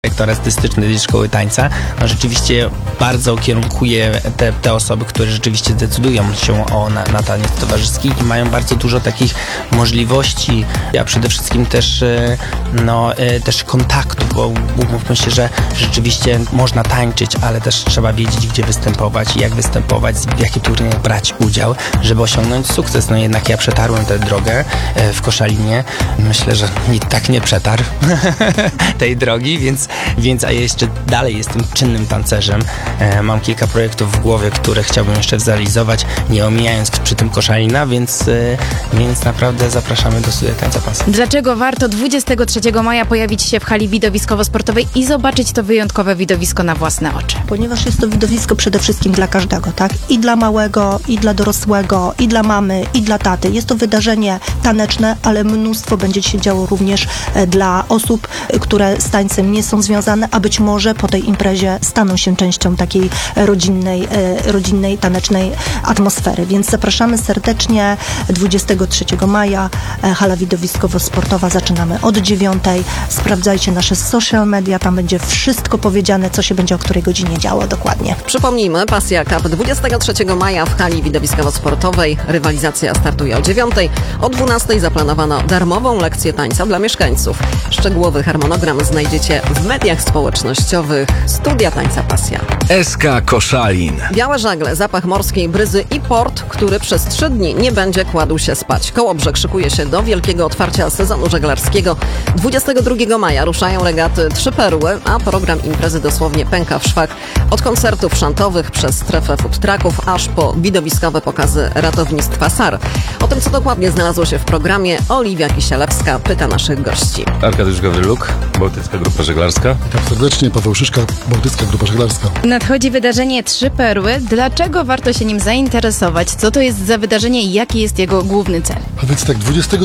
Dyrektor artystyczny tej szkoły tańca, no rzeczywiście bardzo kierunkuje te osoby, które rzeczywiście decydują się na taniec towarzyski i mają bardzo dużo takich możliwości, a przede wszystkim też, też kontaktów, bo umówmy się, że rzeczywiście można tańczyć, ale też trzeba wiedzieć, gdzie występować, jak występować, w jakich turniejach brać udział, żeby osiągnąć sukces. No jednak ja przetarłem tę drogę w Koszalinie. Myślę, że nikt tak nie przetarł tej drogi, więc a ja jeszcze dalej jestem czynnym tancerzem. Mam kilka projektów w głowie, które chciałbym jeszcze zrealizować, nie omijając przy tym Koszalina, więc naprawdę zapraszamy do Studia Tańca Pasja. Dlaczego warto 23 maja pojawić się w hali widowiskowo-sportowej i zobaczyć to wyjątkowe widowisko na własne oczy? Ponieważ jest to widowisko przede wszystkim dla każdego, tak? I dla małego, i dla dorosłego, i dla mamy, i dla taty. Jest to wydarzenie taneczne, ale mnóstwo będzie się działo również dla osób, które z tańcem nie są związane, a być może po tej imprezie staną się częścią takiej rodzinnej, tanecznej atmosfery. Więc zapraszamy serdecznie 23 maja. Hala widowiskowo-sportowa, zaczynamy od 9:00. Sprawdzajcie nasze social media, tam będzie wszystko powiedziane, co się będzie o której godzinie działo dokładnie. Przypomnijmy, Pasja Cup 23 maja w hali widowiskowo-sportowej. Rywalizacja startuje o 9:00. O 12:00 zaplanowano darmową lekcję tańca dla mieszkańców. Szczegółowy harmonogram znajdziecie w mediach społecznościowych Studia Tańca Pasja. SK Koszalin. Białe żagle, zapach morskiej bryzy i port, który przez 3 dni nie będzie kładł się spać. Kołobrzeg szykuje się do wielkiego otwarcia sezonu żeglarskiego. 22 maja ruszają regaty 3 perły, a program imprezy dosłownie pęka w szwach. Od koncertów szantowych przez strefę food trucków, aż po widowiskowe pokazy ratownictwa SAR. O tym, co dokładnie znalazło się w programie, Oliwia Kisielewska pyta naszych gości. Arkadiusz Gawryluk, Bałtycka Grupa Żeglarska. Witam serdecznie, Paweł Szyszka, Bałtycka Grupa Żeglarska. Nadchodzi wydarzenie 3 perły. Dlaczego warto się nim zainteresować? Co to jest za wydarzenie i jaki jest jego główny cel? A więc tak,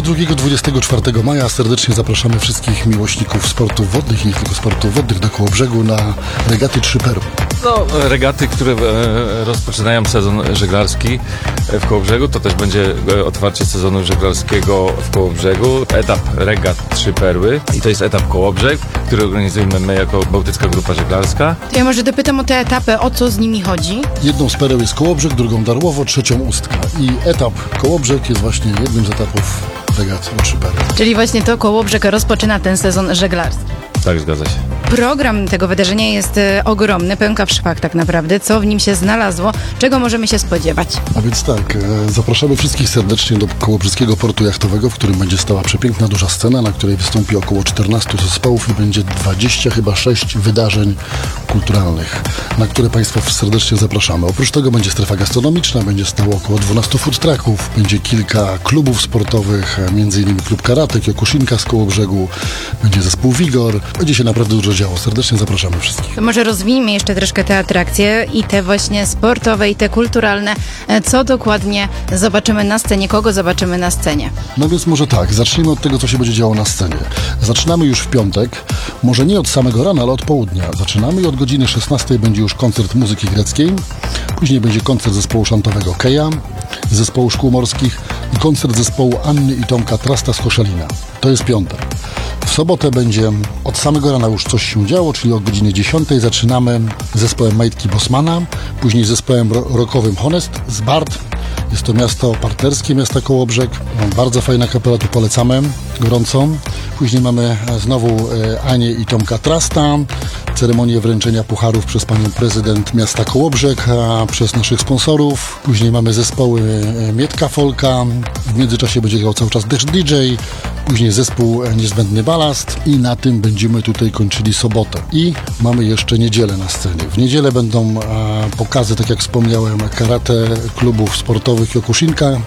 22-24 maja serdecznie zapraszamy wszystkich miłośników sportów wodnych i nie tylko sportów wodnych do Kołobrzegu na regaty 3 perły. No, regaty, które rozpoczynają sezon żeglarski w Kołobrzegu. To też będzie otwarcie sezonu żeglarskiego w Kołobrzegu. Etap regat 3 perły i to jest etap Kołobrzeg, który organizujemy my jako Bałtycka Grupa Żeglarska. To ja może dopytam o te etapy, o co z nimi chodzi? Jedną z pereł jest Kołobrzeg, drugą Darłowo, trzecią Ustka. I etap Kołobrzeg jest właśnie jednym z etapów regat o 3 perły. Czyli właśnie to Kołobrzeg rozpoczyna ten sezon żeglarski. Tak, zgadza się. Program tego wydarzenia jest ogromny, pęka w szwach tak naprawdę. Co w nim się znalazło? Czego możemy się spodziewać? A więc tak, zapraszamy wszystkich serdecznie do Kołobrzyskiego Portu Jachtowego, w którym będzie stała przepiękna, duża scena, na której wystąpi około 14 zespołów i będzie 26 wydarzeń kulturalnych, na które Państwa serdecznie zapraszamy. Oprócz tego będzie strefa gastronomiczna, będzie stało około 12 food trucków, będzie kilka klubów sportowych, m.in. klub karate, Kyokushinka z Kołobrzegu, będzie zespół Wigor. Będzie się naprawdę dużo działo. Serdecznie zapraszamy wszystkich. To może rozwijmy jeszcze troszkę te atrakcje i te właśnie sportowe, i te kulturalne. Co dokładnie zobaczymy na scenie? Kogo zobaczymy na scenie? No więc może tak, zacznijmy od tego, co się będzie działo na scenie. Zaczynamy już w piątek, może nie od samego rana, ale od południa. Zaczynamy i od godziny 16 będzie już koncert muzyki greckiej, później będzie koncert zespołu szantowego Keja, zespołu szkół morskich i koncert zespołu Anny i Tomka Trasta z Koszalina. To jest piątek. W sobotę będzie od samego rana już coś się działo, czyli o godzinie 10 zaczynamy zespołem Majtki Bosmana, później zespołem rockowym Honest z Bart. Jest to miasto partnerskie, miasta Kołobrzeg. Bardzo fajna kapela, tu polecamy gorąco. Później mamy znowu Anię i Tomka Trasta, ceremonię wręczenia pucharów przez panią prezydent miasta Kołobrzeg, a przez naszych sponsorów. Później mamy zespoły Mietka Folka, w międzyczasie będzie grał cały czas też DJ, później zespół Niezbędny Balast i na tym będziemy tutaj kończyli sobotę. I mamy jeszcze niedzielę na scenie. W niedzielę będą pokazy, tak jak wspomniałem, karate klubów sportowych Kyokushinka